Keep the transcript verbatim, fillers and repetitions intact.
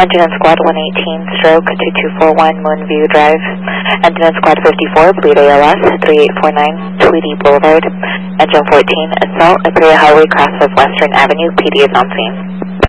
Engine in Squad one eighteen, stroke two two four one, Moonview Drive. Engine in Squad fifty-four, Bleed A L S, three eight four nine, Tweedy Boulevard. Engine fourteen, assault, Imperial Highway, cross of Western Avenue, P D is on scene.